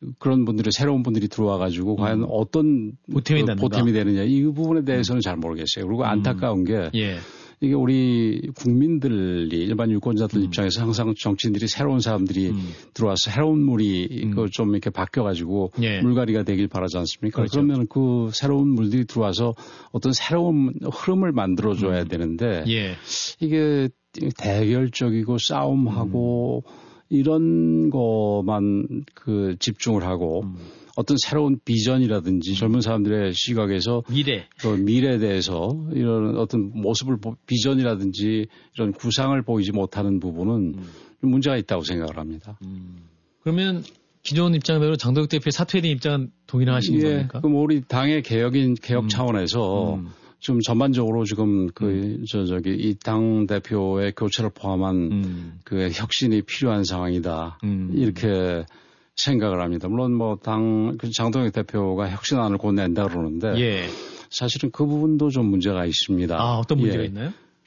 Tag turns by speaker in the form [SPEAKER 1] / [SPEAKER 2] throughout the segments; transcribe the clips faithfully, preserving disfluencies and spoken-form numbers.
[SPEAKER 1] 그런 분들이 새로운 분들이 들어와 가지고 음. 과연 어떤
[SPEAKER 2] 보탬이,
[SPEAKER 1] 그 보탬이 되느냐 이 부분에 대해서는 음. 잘 모르겠어요. 그리고 안타까운 게
[SPEAKER 2] 예.
[SPEAKER 1] 이게 우리 국민들이 일반 유권자들
[SPEAKER 2] 음.
[SPEAKER 1] 입장에서 항상 정치인들이 새로운 사람들이 음. 들어와서 새로운 물이 음. 좀 이렇게 바뀌어가지고 예. 물갈이가 되길 바라지 않습니까? 그렇죠. 그러면 그 새로운 물들이 들어와서 어떤 새로운 흐름을 만들어줘야 음. 되는데
[SPEAKER 2] 예.
[SPEAKER 1] 이게 대결적이고 싸움하고 음. 이런 것만 그 집중을 하고 음. 어떤 새로운 비전이라든지 젊은 사람들의 시각에서
[SPEAKER 2] 미래,
[SPEAKER 1] 그 미래에 대해서 이런 어떤 모습을 비전이라든지 이런 구상을 보이지 못하는 부분은 음. 문제가 있다고 생각을 합니다. 음.
[SPEAKER 2] 그러면 기존 입장대로 장도혁 대표의 사퇴에 대한 입장은 동의하시는
[SPEAKER 1] 예,
[SPEAKER 2] 겁니까?
[SPEAKER 1] 그럼 우리 당의 개혁인 개혁
[SPEAKER 2] 음.
[SPEAKER 1] 차원에서 음. 지금 전반적으로 지금 그 저 저기 이 당 대표의 교체를 포함한 음. 그 혁신이 필요한 상황이다. 음. 이렇게 생각을 합니다. 물론 뭐 당 장동혁 대표가 혁신안을 곧 낸다 그러는데
[SPEAKER 2] 예.
[SPEAKER 1] 사실은 그 부분도 좀 문제가 있습니다.
[SPEAKER 2] 아, 어떤 문제가
[SPEAKER 1] 예.
[SPEAKER 2] 있나요?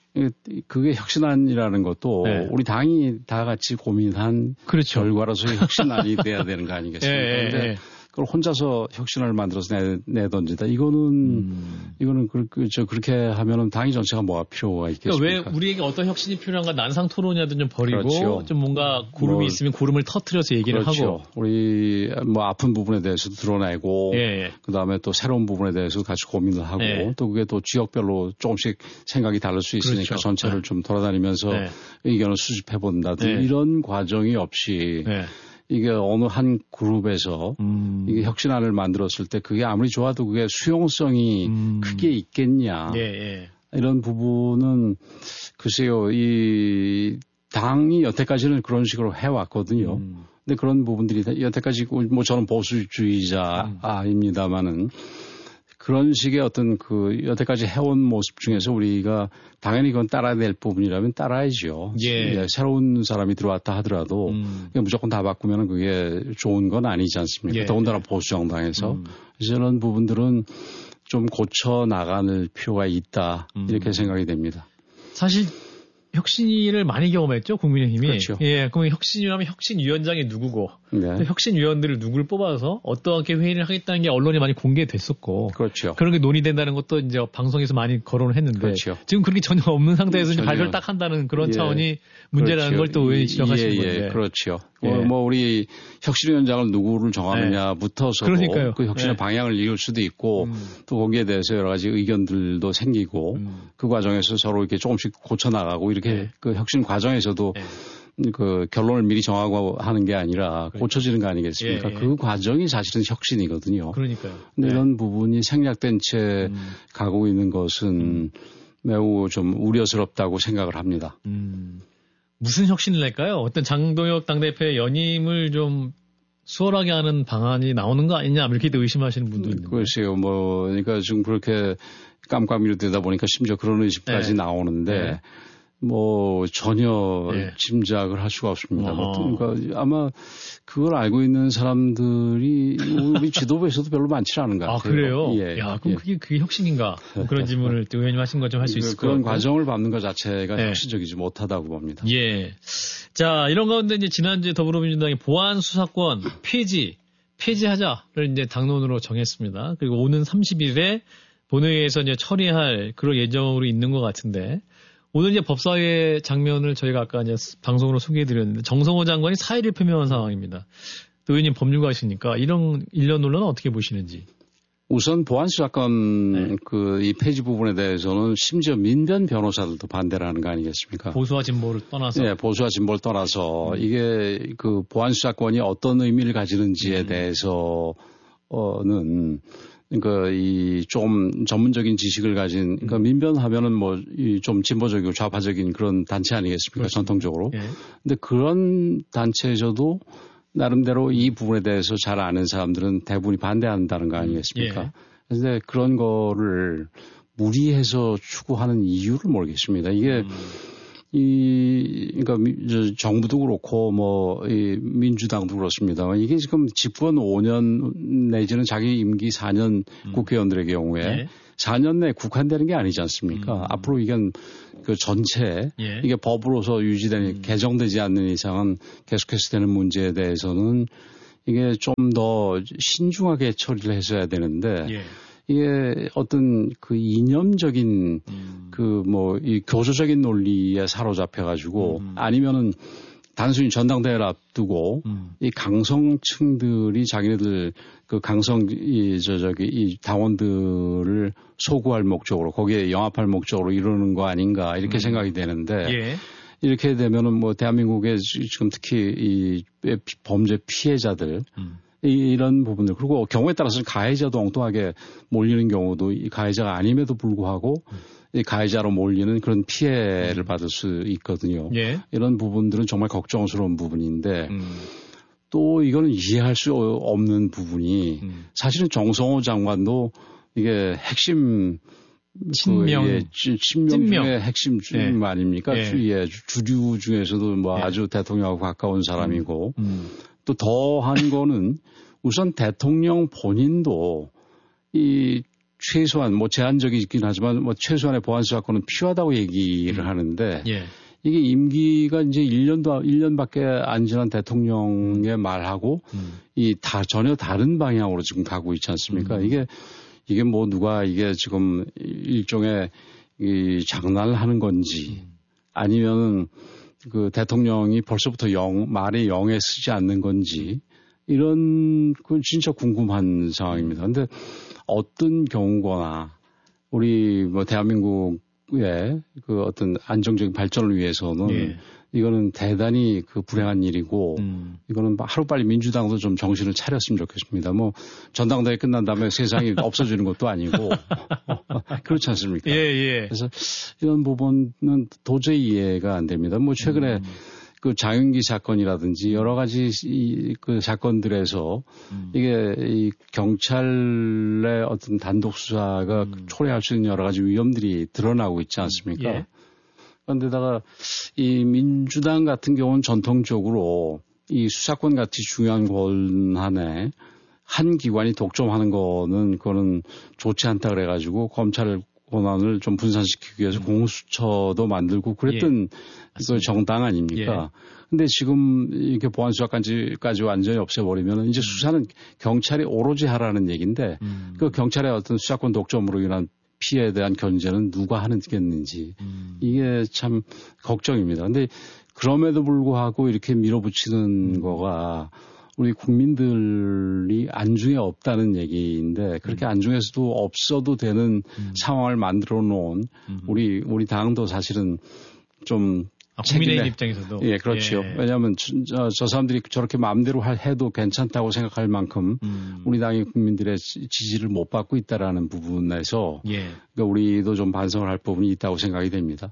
[SPEAKER 1] 그게 혁신안이라는 것도 네. 우리 당이 다 같이 고민한
[SPEAKER 2] 그렇죠.
[SPEAKER 1] 결과로서 혁신안이 돼야 되는 거 아니겠습니까?
[SPEAKER 2] 예,
[SPEAKER 1] 그런데
[SPEAKER 2] 예.
[SPEAKER 1] 그걸 혼자서 혁신을 만들어서 내, 내던지다. 이거는, 음. 이거는 그, 그, 저, 그렇게 하면은 당이 전체가 뭐가 필요가 있겠습니까?
[SPEAKER 2] 그러니까 왜 우리에게 어떤 혁신이 필요한가 난상 토론이라도 좀 버리고
[SPEAKER 1] 그렇죠.
[SPEAKER 2] 좀 뭔가 구름이
[SPEAKER 1] 뭐,
[SPEAKER 2] 있으면 구름을 터트려서 얘기를
[SPEAKER 1] 그렇죠.
[SPEAKER 2] 하고.
[SPEAKER 1] 우리 뭐 아픈 부분에 대해서도 드러내고.
[SPEAKER 2] 예, 예.
[SPEAKER 1] 그 다음에 또 새로운 부분에 대해서 같이 고민을 하고.
[SPEAKER 2] 예.
[SPEAKER 1] 또 그게 또 지역별로 조금씩 생각이 다를 수 있으니까
[SPEAKER 2] 그렇죠.
[SPEAKER 1] 전체를
[SPEAKER 2] 예.
[SPEAKER 1] 좀 돌아다니면서
[SPEAKER 2] 예.
[SPEAKER 1] 의견을 수집해 본다든지
[SPEAKER 2] 예.
[SPEAKER 1] 이런 과정이 없이.
[SPEAKER 2] 예.
[SPEAKER 1] 이게 어느 한 그룹에서 음. 이게 혁신안을 만들었을 때 그게 아무리 좋아도 그게 수용성이 음. 크게 있겠냐.
[SPEAKER 2] 예, 예.
[SPEAKER 1] 이런 부분은 글쎄요, 이 당이 여태까지는 그런 식으로 해왔거든요. 음. 근데 그런 부분들이 여태까지 뭐 저는 보수주의자입니다만은 그런 식의 어떤 그 여태까지 해온 모습 중에서 우리가 당연히 그건 따라야 될 부분이라면 따라야죠.
[SPEAKER 2] 예.
[SPEAKER 1] 예, 새로운 사람이 들어왔다 하더라도
[SPEAKER 2] 음.
[SPEAKER 1] 무조건 다 바꾸면 그게 좋은 건 아니지 않습니까?
[SPEAKER 2] 예.
[SPEAKER 1] 더군다나 보수정당에서.
[SPEAKER 2] 음.
[SPEAKER 1] 그래서 이런 부분들은 좀 고쳐 나가는 필요가 있다.
[SPEAKER 2] 음.
[SPEAKER 1] 이렇게 생각이 됩니다.
[SPEAKER 2] 사실 혁신위를 많이 경험했죠, 국민의힘이.
[SPEAKER 1] 그렇죠.
[SPEAKER 2] 예, 그러면 혁신위라면 혁신위원장이 누구고,
[SPEAKER 1] 네.
[SPEAKER 2] 혁신위원들을 누구를 뽑아서 어떠하게 회의를 하겠다는 게 언론에 많이 공개됐었고,
[SPEAKER 1] 그렇죠.
[SPEAKER 2] 그런 게 논의된다는 것도 이제 방송에서 많이 거론을 했는데,
[SPEAKER 1] 그렇죠.
[SPEAKER 2] 지금 그렇게 전혀 없는 상태에서
[SPEAKER 1] 전혀.
[SPEAKER 2] 발표를 딱 한다는 그런
[SPEAKER 1] 예.
[SPEAKER 2] 차원이 문제라는
[SPEAKER 1] 그렇죠.
[SPEAKER 2] 걸 또 의원이 지적하시는
[SPEAKER 1] 예,
[SPEAKER 2] 건데.
[SPEAKER 1] 예, 그렇죠.
[SPEAKER 2] 예.
[SPEAKER 1] 뭐, 뭐 우리 혁신위원장을 누구를 정하느냐부터서도
[SPEAKER 2] 그러니까요.
[SPEAKER 1] 그 혁신의
[SPEAKER 2] 예.
[SPEAKER 1] 방향을 이을 수도 있고
[SPEAKER 2] 음.
[SPEAKER 1] 또 거기에 대해서 여러 가지 의견들도 생기고
[SPEAKER 2] 음.
[SPEAKER 1] 그 과정에서 서로 이렇게 조금씩 고쳐 나가고 이렇게
[SPEAKER 2] 예.
[SPEAKER 1] 그 혁신 과정에서도
[SPEAKER 2] 예.
[SPEAKER 1] 그 결론을 미리 정하고 하는 게 아니라
[SPEAKER 2] 그러니까.
[SPEAKER 1] 고쳐지는 거 아니겠습니까?
[SPEAKER 2] 예, 예.
[SPEAKER 1] 그 과정이 사실은 혁신이거든요.
[SPEAKER 2] 그러니까요.
[SPEAKER 1] 근데
[SPEAKER 2] 예.
[SPEAKER 1] 이런 부분이 생략된 채
[SPEAKER 2] 음.
[SPEAKER 1] 가고 있는 것은
[SPEAKER 2] 음.
[SPEAKER 1] 매우 좀 우려스럽다고 생각을 합니다.
[SPEAKER 2] 음. 무슨 혁신을 낼까요? 어떤 장동혁 당대표의 연임을 좀 수월하게 하는 방안이 나오는 거 아니냐 이렇게 의심하시는 분도 있는데.
[SPEAKER 1] 글쎄요. 뭐 그러니까 지금 그렇게 깜깜이로 되다 보니까 심지어 그런 의심까지
[SPEAKER 2] 네.
[SPEAKER 1] 나오는데
[SPEAKER 2] 네.
[SPEAKER 1] 뭐 전혀
[SPEAKER 2] 네.
[SPEAKER 1] 짐작을 할 수가 없습니다.
[SPEAKER 2] 어허.
[SPEAKER 1] 그러니까 아마 그걸 알고 있는 사람들이 우리 지도부에서도 별로 많지 않은 것 같아요.
[SPEAKER 2] 아, 그래요?
[SPEAKER 1] 예.
[SPEAKER 2] 야, 그럼
[SPEAKER 1] 예.
[SPEAKER 2] 그게, 그게 혁신인가? 뭐 그런 질문을 또 의원님 하신 것 좀 할 수 있을 것
[SPEAKER 1] 그런
[SPEAKER 2] 같아요.
[SPEAKER 1] 과정을 밟는 것 자체가
[SPEAKER 2] 네.
[SPEAKER 1] 혁신적이지 못하다고 봅니다.
[SPEAKER 2] 예. 자, 이런 가운데 이제 지난주에 더불어민주당이 보안 수사권 폐지, 폐지하자를 이제 당론으로 정했습니다. 그리고 오는 삼십 일에 본회의에서 이제 처리할 그런 예정으로 있는 것 같은데, 오늘 이제 법사위의 장면을 저희가 아까 이제 방송으로 소개해드렸는데, 정성호 장관이 사의를 표명한 상황입니다. 또 의원님 법률가시니까 이런 일련 논란은 어떻게 보시는지?
[SPEAKER 1] 우선 보안수사권
[SPEAKER 2] 네.
[SPEAKER 1] 그 이 폐지 부분에 대해서는 심지어 민변 변호사들도 반대를 하는 거 아니겠습니까?
[SPEAKER 2] 보수와 진보를 떠나서.
[SPEAKER 1] 네, 보수와 진보를 떠나서
[SPEAKER 2] 음.
[SPEAKER 1] 이게 그 보안수사권이 어떤 의미를 가지는지에
[SPEAKER 2] 음.
[SPEAKER 1] 대해서는 그러니까 이 좀 전문적인 지식을 가진 그러니까 민변하면은 뭐 이 좀 진보적이고 좌파적인 그런 단체 아니겠습니까?
[SPEAKER 2] 그렇습니다.
[SPEAKER 1] 전통적으로.
[SPEAKER 2] 예.
[SPEAKER 1] 근데 그런 단체에서도 나름대로 이 부분에 대해서 잘 아는 사람들은 대부분이 반대한다는 거 아니겠습니까?
[SPEAKER 2] 예.
[SPEAKER 1] 그런데 그런 거를 무리해서 추구하는 이유를 모르겠습니다. 이게
[SPEAKER 2] 음.
[SPEAKER 1] 이 그러니까 미, 저, 정부도 그렇고 뭐 이 민주당도 그렇습니다만 이게 지금 집권 오 년 내지는 자기 임기 사 년
[SPEAKER 2] 음.
[SPEAKER 1] 국회의원들의 경우에
[SPEAKER 2] 예.
[SPEAKER 1] 사 년 내에 국한되는 게 아니지 않습니까?
[SPEAKER 2] 음.
[SPEAKER 1] 앞으로 이건 그 전체
[SPEAKER 2] 예.
[SPEAKER 1] 이게 법으로서 유지되는
[SPEAKER 2] 음.
[SPEAKER 1] 개정되지 않는 이상은 계속해서 되는 문제에 대해서는 이게 좀 더 신중하게 처리를 했어야 되는데 예. 이게 어떤 그 이념적인 음. 그 뭐 이 교조적인 논리에 사로잡혀가지고 음. 아니면은 단순히 전당대회를 앞두고 음. 이 강성층들이 자기네들 그 강성 이 저 저기 이 당원들을 소구할 목적으로 거기에 영합할 목적으로 이러는 거 아닌가 이렇게 음. 생각이 되는데 예. 이렇게 되면은 뭐 대한민국의 지금 특히 이 범죄 피해자들 음. 이런 부분들 그리고 경우에 따라서는 가해자도 엉뚱하게 몰리는 경우도 이 가해자가 아님에도 불구하고 음. 이 가해자로 몰리는 그런 피해를 음. 받을 수 있거든요. 예. 이런 부분들은 정말 걱정스러운 부분인데 음. 또 이거는 이해할 수 없는 부분이 음. 사실은 정성호 장관도 이게 핵심
[SPEAKER 2] 친명,
[SPEAKER 1] 그, 예, 친명, 친명 중에 핵심 주 네. 아닙니까? 네. 주, 예, 주류 중에서도 뭐 네. 아주 대통령하고 가까운 사람이고 음. 음. 또 더한 거는 우선 대통령 본인도 이 최소한 뭐 제한적이긴 하지만 뭐 최소한의 보안수 사건은 필요하다고 얘기를 음. 하는데 예. 이게 임기가 이제 일 년도 일 년밖에 안 지난 대통령의 말하고 음. 이 다 전혀 다른 방향으로 지금 가고 있지 않습니까? 음. 이게 이게 뭐 누가 이게 지금 일종의 이 장난을 하는 건지 음. 아니면은 그 대통령이 벌써부터 영 말에 영에 쓰지 않는 건지 이런 그 진짜 궁금한 상황입니다. 근데 어떤 경우거나 우리 뭐 대한민국의 그 어떤 안정적인 발전을 위해서는 예. 이거는 대단히 그 불행한 일이고 음. 이거는 하루빨리 민주당도 좀 정신을 차렸으면 좋겠습니다. 뭐 전당대회 끝난 다음에 세상이 없어지는 것도 아니고 그렇지 않습니까?
[SPEAKER 2] 예, 예.
[SPEAKER 1] 그래서 이런 부분은 도저히 이해가 안 됩니다. 뭐 최근에 음. 그 장윤기 사건이라든지 여러 가지 이, 그 사건들에서 음. 이게 이 경찰의 어떤 단독 수사가 음. 초래할 수 있는 여러 가지 위험들이 드러나고 있지 않습니까? 예. 그런데다가 이 민주당 같은 경우는 전통적으로 이 수사권 같이 중요한 권한에 한 기관이 독점하는 거는 그거는 좋지 않다 그래가지고 검찰 권한을 좀 분산시키기 위해서 음. 공수처도 만들고 그랬던 예. 그 정당 아닙니까? 예. 근데 지금 이렇게 보안수사까지 완전히 없애버리면 이제 수사는 경찰이 오로지 하라는 얘기인데 음. 그 경찰의 어떤 수사권 독점으로 인한 피해에 대한 견제는 누가 하겠는지 음. 이게 참 걱정입니다. 근데 그럼에도 불구하고 이렇게 밀어붙이는 음. 거가 우리 국민들이 안중에 없다는 얘기인데 그렇게 음. 안중에서도 없어도 되는 음. 상황을 만들어 놓은 음. 우리 우리 당도 사실은 좀
[SPEAKER 2] 아, 국민의힘 입장에서도
[SPEAKER 1] 예 그렇죠. 예. 왜냐하면 저, 저 사람들이 저렇게 마음대로 해도 괜찮다고 생각할 만큼 음. 우리 당이 국민들의 지지를 못 받고 있다라는 부분에서 예. 그러니까 우리도 좀 반성을 할 부분이 있다고 생각이 됩니다.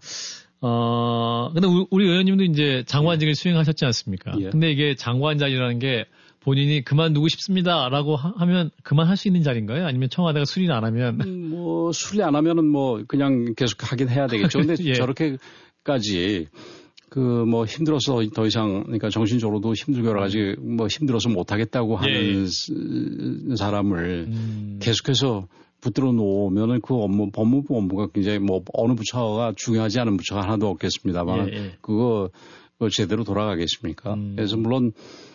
[SPEAKER 2] 어 근데 우리 의원님도 이제 장관직을 예. 수행하셨지 않습니까? 예. 근데 이게 장관자리라는 게 본인이 그만두고 싶습니다라고 하면 그만할 수 있는 자리인가요? 아니면 청와대가 수리를 안 하면
[SPEAKER 1] 음, 뭐 수리 안 하면은 뭐 그냥 계속 하긴 해야 되겠죠. 근데 예. 저렇게까지 그 뭐 힘들어서 더 이상 그러니까 정신적으로도 힘들고 여러 가지 뭐 힘들어서 못 하겠다고 하는 예. 사람을 음. 계속해서 붙들어 놓으면은 그 업무 법무부 업무가 굉장히 뭐 어느 부처가 중요하지 않은 부처가 하나도 없겠습니다만 예, 예. 그거, 그거 제대로 돌아가겠습니까? 음. 그래서 물론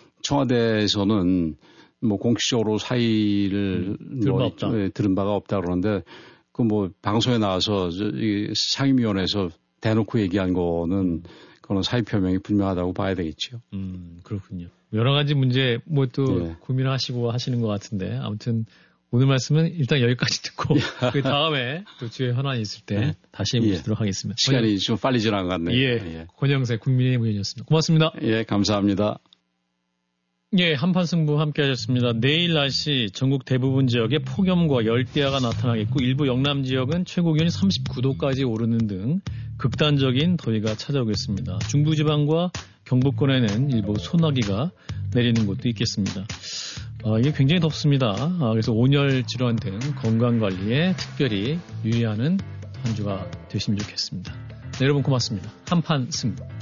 [SPEAKER 1] 청와대에서는 뭐 공식적으로 사의를
[SPEAKER 2] 음, 들은, 뭐,
[SPEAKER 1] 바 예, 들은 바가 없다 그러는데 그 뭐 방송에 나와서 이 상임위원회에서 대놓고 얘기한 거는 그거는 사의 표명이 분명하다고 봐야 되겠죠.
[SPEAKER 2] 음 그렇군요. 여러 가지 문제 뭐 또 예. 고민하시고 하시는 것 같은데 아무튼 오늘 말씀은 일단 여기까지 듣고 그 다음에 또 주요 현안이 있을 때 예. 다시 모시도록 예. 하겠습니다.
[SPEAKER 1] 시간이 권영... 좀 빨리 지나갔네요.
[SPEAKER 2] 예, 예. 권영세 국민의힘 의원이었습니다. 고맙습니다.
[SPEAKER 1] 예, 감사합니다.
[SPEAKER 2] 예, 한판 승부 함께 하셨습니다. 내일 날씨 전국 대부분 지역에 폭염과 열대야가 나타나겠고 일부 영남 지역은 최고 기온이 삼십구 도까지 오르는 등 극단적인 더위가 찾아오겠습니다. 중부지방과 경북권에는 일부 소나기가 내리는 곳도 있겠습니다. 어, 이게 굉장히 덥습니다. 아, 그래서 온열 질환 등 건강관리에 특별히 유의하는 한 주가 되시면 좋겠습니다. 네, 여러분 고맙습니다. 한판 승부.